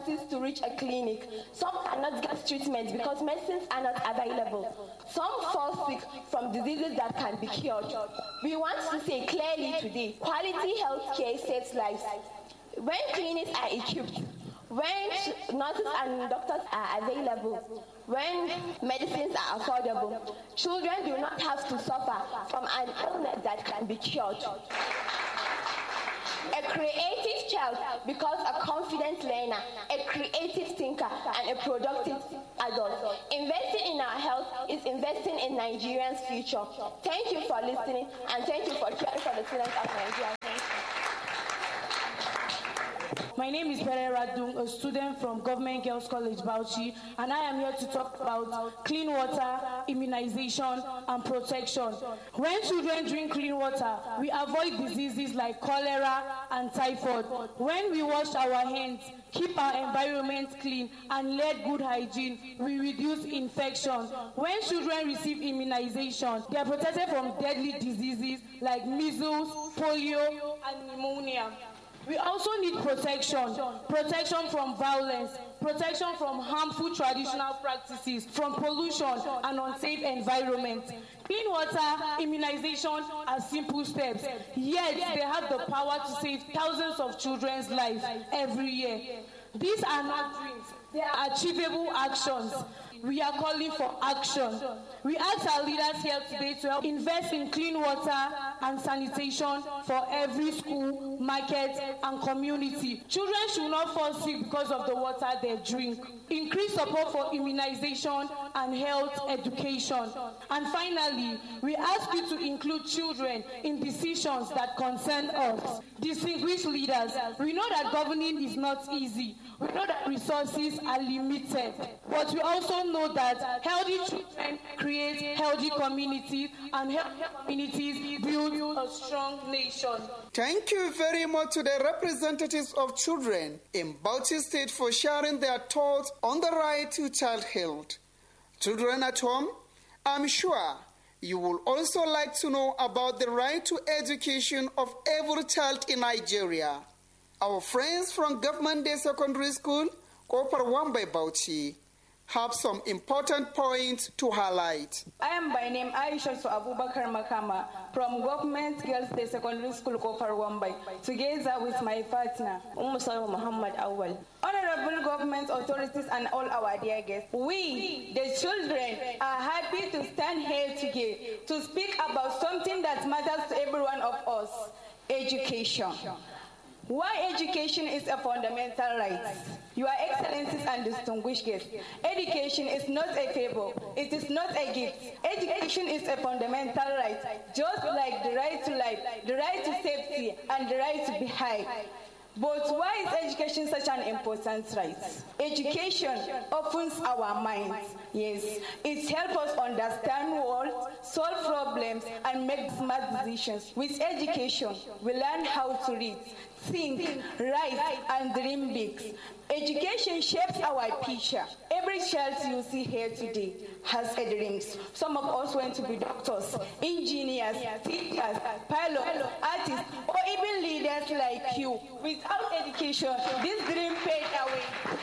resources to reach a clinic. Some cannot get treatment because medicines are not available. Some fall sick from diseases that can be cured. We want to say clearly today, quality health care saves lives. When clinics are equipped, when nurses and doctors are available, when medicines are affordable, children do not have to suffer from an illness that can be cured. A creative child becomes a confident learner, a creative thinker, and a productive adult. Investing in our health is investing in Nigerians' future. Thank you for listening, and thank you for caring for the students of Nigeria. My name is Pereira Dung, a student from Government Girls College, Bauchi, and I am here to talk about clean water, immunization, and protection. When children drink clean water, we avoid diseases like cholera and typhoid. When we wash our hands, keep our environment clean, and lead good hygiene, we reduce infection. When children receive immunization, they are protected from deadly diseases like measles, polio, and pneumonia. We also need protection from violence, protection from harmful traditional practices, from pollution and unsafe environment. Clean water, immunization are simple steps, yet they have the power to save thousands of children's lives every year. These are not dreams, they are achievable actions. We are calling for action. We ask our leaders here today to help invest in clean water and sanitation for every school, market, and community. Children should not fall sick because of the water they drink. Increase support for immunization and health education. And finally, we ask you to include children in decisions that concern us. Distinguished leaders, we know that governing is not easy. We know that resources are limited, but we also know that healthy children create healthy communities, and healthy communities build a strong nation. Thank you very much to the representatives of children in Bauchi State for sharing their thoughts on the right to child health. Children at home, I'm sure you will also like to know about the right to education of every child in Nigeria. Our friends from Government Day Secondary School, Kofar Wambai Bauchi, have some important points to highlight. I am by name Aisha Abubakar Makama from Government Girls Day Secondary School, Kofar Wambai, together with my partner, Salma Muhammad Awal. Honorable government authorities and all our dear guests, we, the children, are happy to stand here today to speak about something that matters to every one of us, education. Why education is a fundamental right. Your Excellencies and distinguished guests, education is not a favor, it is not a gift. Education is a fundamental right, just like the right to life, the right to safety, and the right to be high. But why is education such an important right? Education opens our minds. Yes, it helps us understand the world, solve problems, and make smart decisions. With education, we learn how to read, think, write, and dream big. Education shapes our future. Every child you see here today has a dream. Some of us want to be doctors, engineers, teachers, pilots, artists, or even leaders like you. Without education, this dream fades away.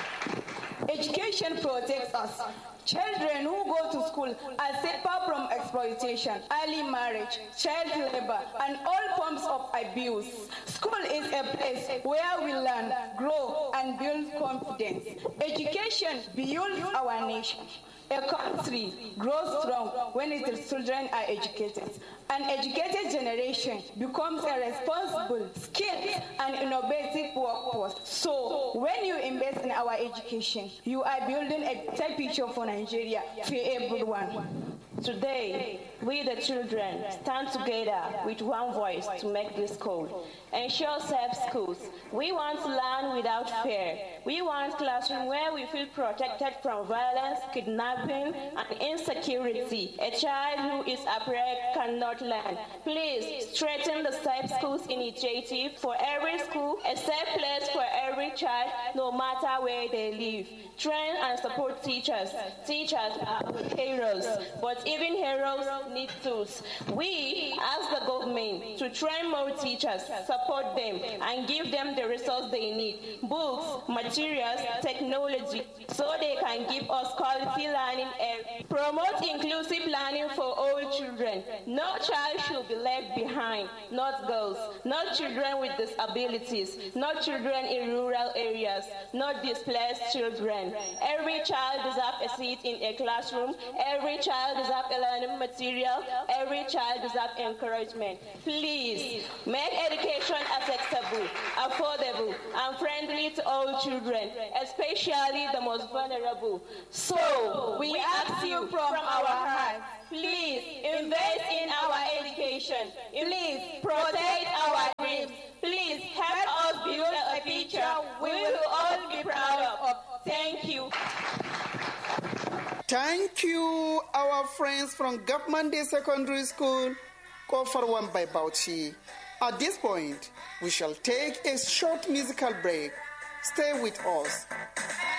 Education protects us. Children who go to school are safer from exploitation, early marriage, child labor, and all forms of abuse. School is a place where we learn, grow, and build confidence. Education builds our nation. A country grows strong when its children are educated. An educated generation becomes a responsible, skilled, and innovative workforce. So, when you invest in our education, you are building a better future for Nigeria, for everyone. Today, we the children stand together with one voice to make this code. Ensure safe schools. We want to learn without fear. We want classrooms where we feel protected from violence, kidnapping, and insecurity. A child who is afraid cannot learn. Please strengthen the Safe Schools initiative for every school, a safe place for every every child, no matter where they live. Train and support teachers. Teachers are our heroes, but even heroes need tools. We ask the government to train more teachers, support them, and give them the resources they need, books, materials, technology, so they can give us quality learning and promote inclusive learning for all children. No child should be left behind, not girls, not children with disabilities, not children in rural areas, not displaced children. Every child deserves a seat in a classroom. Every child deserves a learning material. Every child deserves encouragement. Please, make education accessible, affordable, and friendly to all children, especially the most vulnerable. So, we ask you from our hearts, please invest in our education. Please protect our dreams. Please help us build a future we will all be proud of. Thank you. Thank you, our friends from Government Day Secondary School, Kofar Wambai Bauchi. At this point, we shall take a short musical break. Stay with us.